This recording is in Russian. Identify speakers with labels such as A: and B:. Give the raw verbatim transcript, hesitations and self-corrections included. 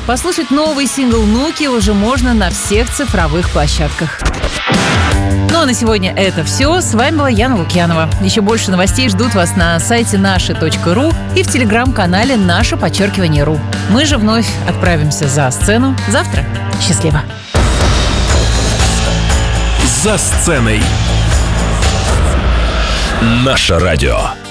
A: Послушать новый сингл «Нуки» уже можно на всех цифровых площадках. Ну а на сегодня это все. С вами была Яна Лукьянова. Еще больше новостей ждут вас на сайте наши точка ру и в телеграм-канале «Наше подчеркивание ру». Мы же вновь отправимся за сцену завтра. Счастливо!
B: За сценой. Наше радио.